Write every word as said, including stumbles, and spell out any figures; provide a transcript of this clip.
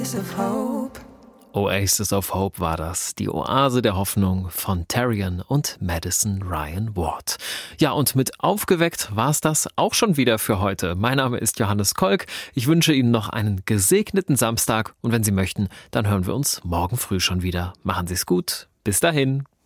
Oasis of Hope war das, die Oase der Hoffnung von Tarion und Madison Ryan Ward. Ja, und mit aufgeweckt war es das auch schon wieder für heute. Mein Name ist Johannes Kolk. Ich wünsche Ihnen noch einen gesegneten Samstag und wenn Sie möchten, dann hören wir uns morgen früh schon wieder. Machen Sie es gut. Bis dahin.